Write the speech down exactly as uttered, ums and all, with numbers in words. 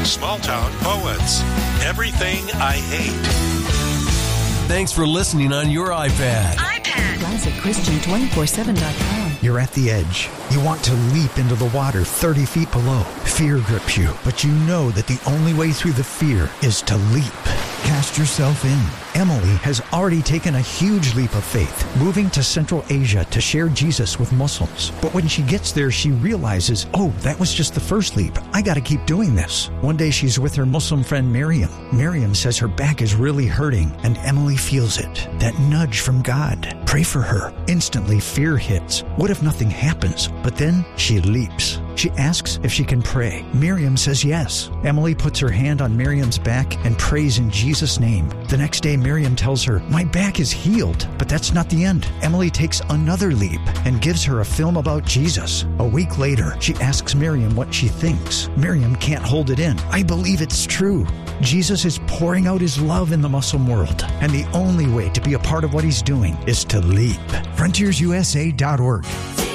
Small Town Poets. Everything I Hate. Thanks for listening on your iPad. iPad. Classic Christian twenty-four seven dot com. You're at the edge. You want to leap into the water thirty feet below. Fear grips you, but you know that the only way through the fear is to leap. Cast yourself in. Emily has already taken a huge leap of faith, moving to Central Asia to share Jesus with Muslims. But when she gets there, she realizes, oh, that was just the first leap. I got to keep doing this. One day she's with her Muslim friend Miriam. Miriam says her back is really hurting, and Emily feels it. That nudge from God. Pray for her. Instantly, fear hits. What if nothing happens? But then she leaps. She asks if she can pray. Miriam says yes. Emily puts her hand on Miriam's back and prays in Jesus' name. The next day, Miriam tells her, my back is healed. But that's not the end. Emily takes another leap and gives her a film about Jesus. A week later, she asks Miriam what she thinks. Miriam can't hold it in. I believe it's true. Jesus is pouring out his love in the Muslim world. And the only way to be a part of what he's doing is to leap. frontiers u s a dot org.